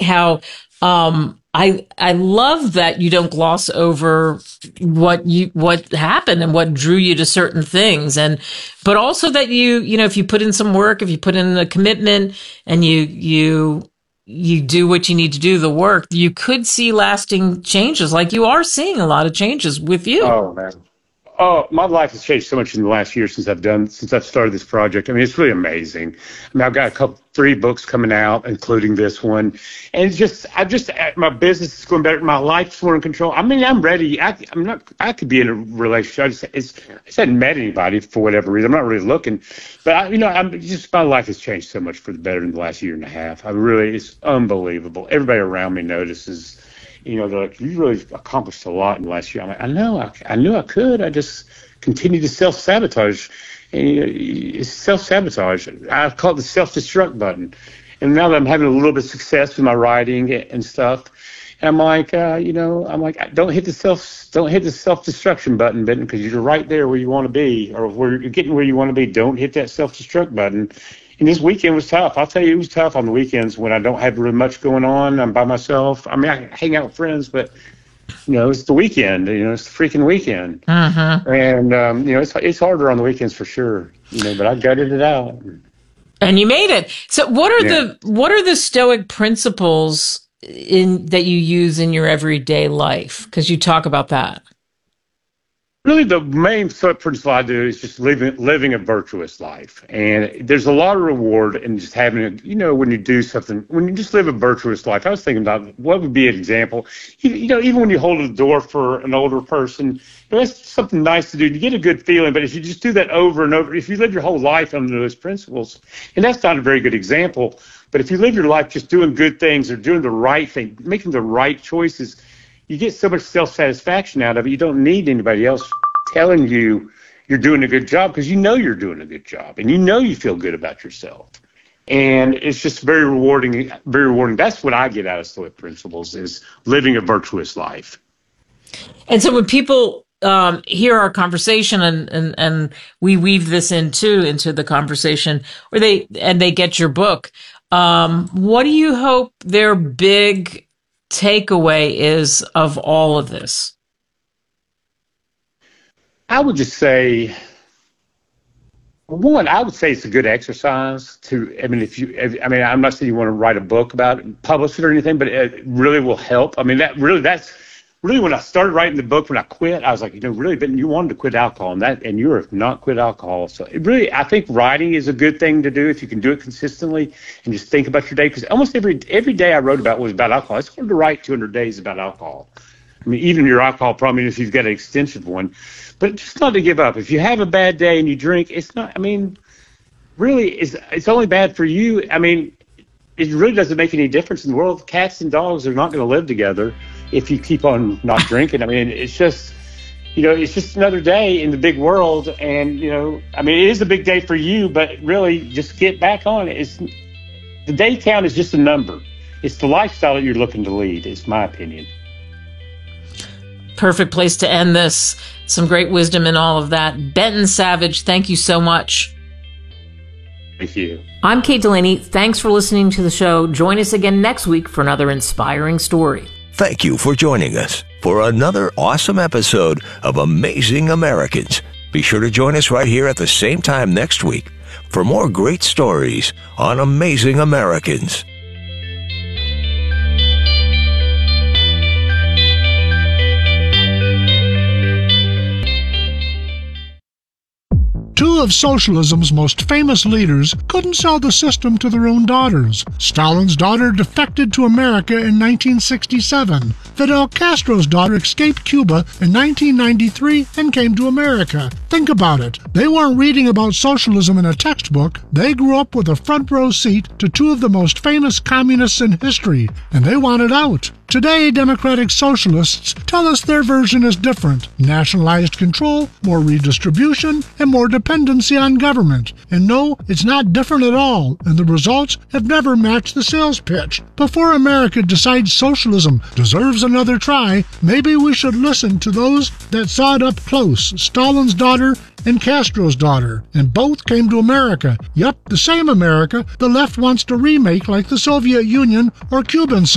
how I love that you don't gloss over what happened and what drew you to certain things, but also that you know, if you put in some work, if you put in a commitment, and you do what you need to do, the work, you could see lasting changes. Like you are seeing a lot of changes with you. Oh man. Oh, my life has changed so much in the last year since I've started this project. I mean, it's really amazing. I mean, I've got 3 books coming out, including this one, and my business is going better. My life's more in control. I mean, I'm ready. I could be in a relationship. I just hadn't met anybody for whatever reason. I'm not really looking, but my life has changed so much for the better in the last year and a half. It's unbelievable. Everybody around me notices. You know, they're like, you really accomplished a lot in the last year. I'm like, I know, I knew I could. I just continue to self-sabotage. And, you know, it's self-sabotage. I call it the self-destruct button. And now that I'm having a little bit of success with my writing and stuff, and I'm like, don't hit the self-destruction button, Ben, because you're right there where you want to be, or where you're getting where you want to be. Don't hit that self-destruct button. And this weekend was tough. I'll tell you, it was tough on the weekends when I don't have really much going on. I'm by myself. I mean, I hang out with friends, but, you know, it's the weekend. You know, it's the freaking weekend. Mm-hmm. And, you know, it's harder on the weekends for sure. You know, but I gutted it out. And you made it. So what are the Stoic principles that you use in your everyday life? Because you talk about that. Really, the main principle I do is just living a virtuous life. And there's a lot of reward in just having when you do something, when you just live a virtuous life. I was thinking about what would be an example. You know, even when you hold the door for an older person, that's something nice to do. You get a good feeling. But if you just do that over and over, if you live your whole life under those principles, and that's not a very good example, but if you live your life just doing good things or doing the right thing, making the right choices, you get so much self-satisfaction out of it. You don't need anybody else telling you you're doing a good job, because you know you're doing a good job and you know you feel good about yourself. And it's just very rewarding, very rewarding. That's what I get out of Stoic principles, is living a virtuous life. And so when people hear our conversation and we weave this into the conversation, or they get your book, what do you hope their big takeaway is of all of this? I would just say, one, I would say it's a good exercise I'm not saying you want to write a book about it and publish it or anything, but it really will help. I mean, that's really when I started writing the book, when I quit, I was like, really, but you wanted to quit alcohol, and you have not quit alcohol. So I think writing is a good thing to do if you can do it consistently and just think about your day. Because almost every day I wrote about was about alcohol. It's hard to write 200 days about alcohol. I mean, even your alcohol problem, if you've got an extensive one. But just not to give up. If you have a bad day and you drink, it's not, I mean, really, it's only bad for you. I mean, it really doesn't make any difference in the world. Cats and dogs are not going to live together if you keep on not drinking. I mean, it's just, it's just another day in the big world. And, I mean, it is a big day for you, but really just get back on it. The day count is just a number. It's the lifestyle that you're looking to lead, is my opinion. Perfect place to end this. Some great wisdom in all of that. Benton Savage, thank you so much. Thank you. I'm Kate Delaney. Thanks for listening to the show. Join us again next week for another inspiring story. Thank you for joining us for another awesome episode of Amazing Americans. Be sure to join us right here at the same time next week for more great stories on Amazing Americans. Two of socialism's most famous leaders couldn't sell the system to their own daughters. Stalin's daughter defected to America in 1967. Fidel Castro's daughter escaped Cuba in 1993 and came to America. Think about it. They weren't reading about socialism in a textbook. They grew up with a front row seat to two of the most famous communists in history, and they wanted out. Today, democratic socialists tell us their version is different. Nationalized control, more redistribution, and more dependency on government. And no, it's not different at all, and the results have never matched the sales pitch. Before America decides socialism deserves another try, maybe we should listen to those that saw it up close, Stalin's daughter and Castro's daughter, and both came to America. Yep, the same America the left wants to remake like the Soviet Union or Cuban